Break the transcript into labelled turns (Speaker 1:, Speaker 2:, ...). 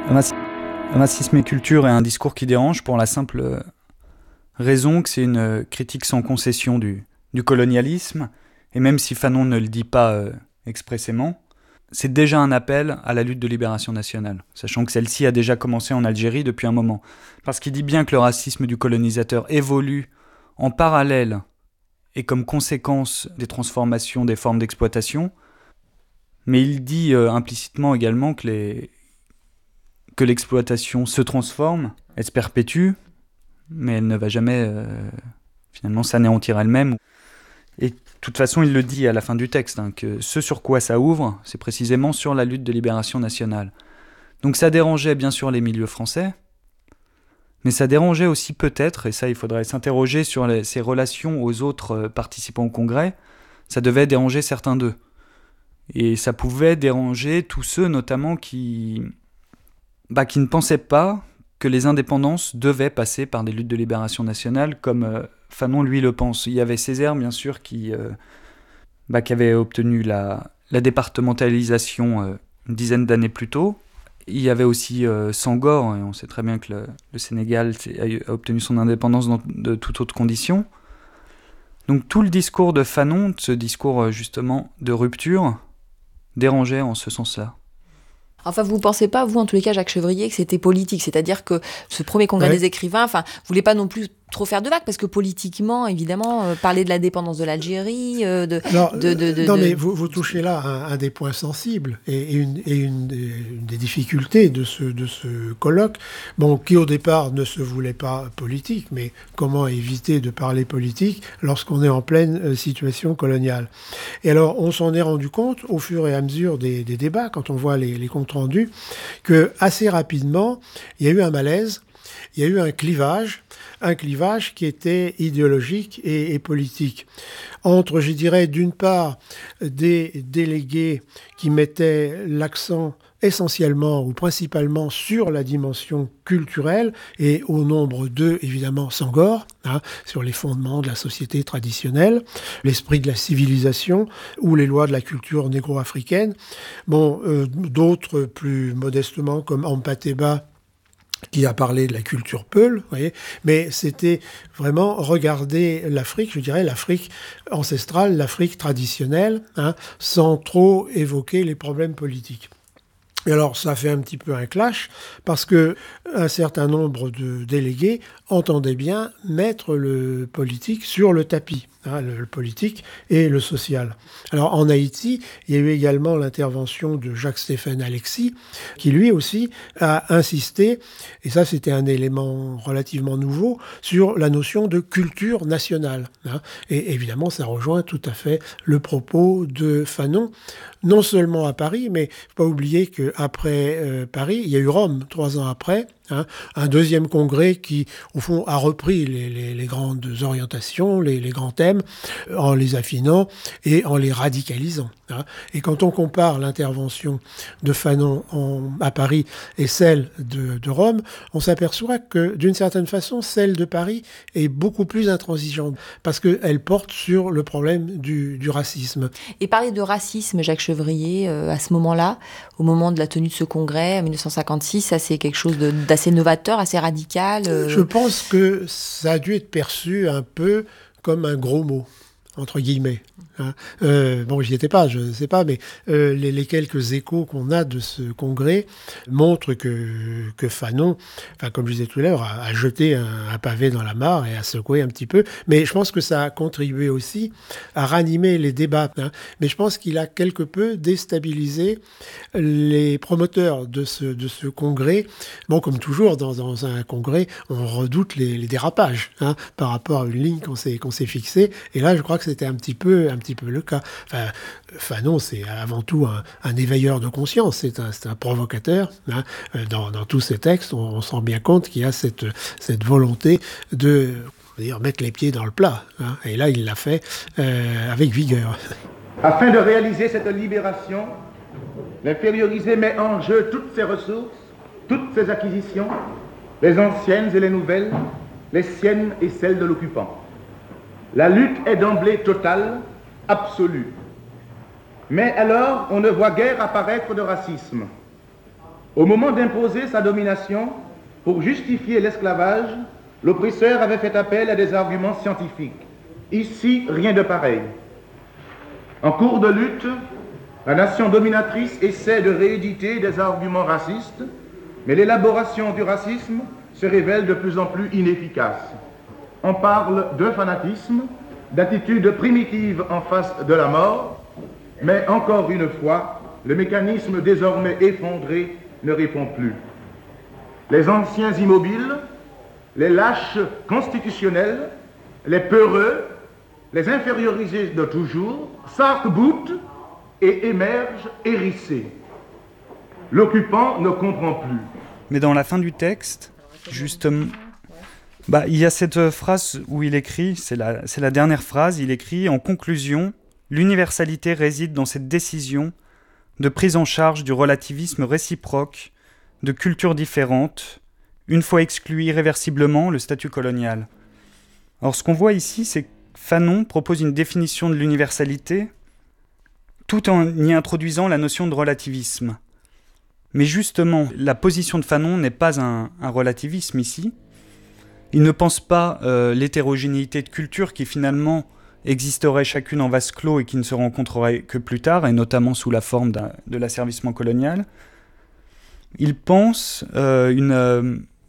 Speaker 1: Racisme et culture est un discours qui dérange pour la simple raison que c'est une critique sans concession du colonialisme, et même si Fanon ne le dit pas expressément, c'est déjà un appel à la lutte de libération nationale, sachant que celle-ci a déjà commencé en Algérie depuis un moment. Parce qu'il dit bien que le racisme du colonisateur évolue en parallèle et comme conséquence des transformations des formes d'exploitation, mais il dit implicitement également que l'exploitation se transforme, elle se perpétue, mais elle ne va jamais finalement s'anéantir elle-même. Et de toute façon, il le dit à la fin du texte, que ce sur quoi ça ouvre, c'est précisément sur la lutte de libération nationale. Donc ça dérangeait bien sûr les milieux français, mais ça dérangeait aussi peut-être, et ça il faudrait s'interroger sur ses relations aux autres participants au congrès, ça devait déranger certains d'eux. Et ça pouvait déranger tous ceux notamment qui ne pensaient pas que les indépendances devaient passer par des luttes de libération nationale comme Fanon lui le pense. Il y avait Césaire bien sûr qui avait obtenu la départementalisation une dizaine d'années plus tôt. Il y avait aussi Senghor, et on sait très bien que le Sénégal a obtenu son indépendance dans de toutes autres conditions. Donc tout le discours de Fanon, ce discours justement de rupture, dérangeait en ce sens-là.
Speaker 2: Enfin, vous ne pensez pas, vous, en tous les cas, Jacques Chevrier, que c'était politique, c'est-à-dire que ce premier congrès des écrivains, vous ne voulez pas non plus trop faire de vagues, parce que politiquement, évidemment, parler de l'indépendance de l'Algérie,
Speaker 3: Non, mais vous touchez là un des points sensibles et une des difficultés de ce colloque, qui au départ ne se voulait pas politique, mais comment éviter de parler politique lorsqu'on est en pleine situation coloniale. Et alors, on s'en est rendu compte au fur et à mesure des débats, quand on voit les comptes rendus, que assez rapidement, il y a eu un malaise, il y a eu un clivage qui était idéologique et politique. Entre, je dirais, d'une part, des délégués qui mettaient l'accent essentiellement ou principalement sur la dimension culturelle, et au nombre d'eux, évidemment, Senghor, sur les fondements de la société traditionnelle, l'esprit de la civilisation ou les lois de la culture négro-africaine. D'autres, plus modestement, comme Hampâté-Bâ, qui a parlé de la culture peul, voyez, mais c'était vraiment regarder l'Afrique, je dirais l'Afrique ancestrale, l'Afrique traditionnelle, sans trop évoquer les problèmes politiques. Et alors, ça fait un petit peu un clash, parce que un certain nombre de délégués entendaient bien mettre le politique sur le tapis, le politique et le social. Alors, en Haïti, il y a eu également l'intervention de Jacques-Stéphane Alexis, qui lui aussi a insisté, et ça c'était un élément relativement nouveau, sur la notion de culture nationale. Et évidemment, ça rejoint tout à fait le propos de Fanon, non seulement à Paris, mais il ne faut pas oublier qu'après Paris, il y a eu Rome 3 ans après, un deuxième congrès qui, au fond, a repris les grandes orientations, les grands thèmes, en les affinant et en les radicalisant. Et quand on compare l'intervention de Fanon à Paris et celle de Rome, on s'aperçoit que, d'une certaine façon, celle de Paris est beaucoup plus intransigeante, parce qu'elle porte sur le problème du racisme.
Speaker 2: Et parler de racisme, Jacques Chevrier, à ce moment-là, au moment de la tenue de ce congrès, en 1956, ça c'est quelque chose d'assez novateur, assez radical.
Speaker 3: Je pense que ça a dû être perçu un peu comme un gros mot, entre guillemets. J'y étais pas, je ne sais pas, mais les quelques échos qu'on a de ce congrès montrent que Fanon, comme je disais tout à l'heure, a jeté un pavé dans la mare et a secoué un petit peu. Mais je pense que ça a contribué aussi à ranimer les débats. Mais je pense qu'il a quelque peu déstabilisé les promoteurs de ce congrès. Comme toujours, dans un congrès, on redoute les dérapages par rapport à une ligne qu'on s'est fixée. Et là, je crois que c'était un petit peu le cas. Fanon, c'est avant tout un éveilleur de conscience, c'est un provocateur. Dans tous ses textes, on se rend bien compte qu'il y a cette volonté de mettre les pieds dans le plat. Et là, il l'a fait avec vigueur.
Speaker 4: Afin de réaliser cette libération, l'infériorité met en jeu toutes ses ressources, toutes ses acquisitions, les anciennes et les nouvelles, les siennes et celles de l'occupant. La lutte est d'emblée totale, absolue. Mais alors, on ne voit guère apparaître de racisme. Au moment d'imposer sa domination, pour justifier l'esclavage, l'oppresseur avait fait appel à des arguments scientifiques. Ici, rien de pareil. En cours de lutte, la nation dominatrice essaie de rééditer des arguments racistes, mais l'élaboration du racisme se révèle de plus en plus inefficace. On parle de fanatisme, d'attitude primitive en face de la mort, mais encore une fois, le mécanisme désormais effondré ne répond plus. Les anciens immobiles, les lâches constitutionnels, les peureux, les infériorisés de toujours, s'arc-boutent et émergent hérissés. L'occupant ne comprend plus.
Speaker 1: Mais dans la fin du texte, justement, il y a cette phrase où il écrit, c'est la dernière phrase, il écrit « En conclusion, l'universalité réside dans cette décision de prise en charge du relativisme réciproque de cultures différentes, une fois exclu irréversiblement le statut colonial. » Alors ce qu'on voit ici, c'est que Fanon propose une définition de l'universalité tout en y introduisant la notion de relativisme. Mais justement, la position de Fanon n'est pas un relativisme ici. Il ne pense pas l'hétérogénéité de cultures qui finalement existerait chacune en vase clos et qui ne se rencontrerait que plus tard, et notamment sous la forme de l'asservissement colonial. Il pense une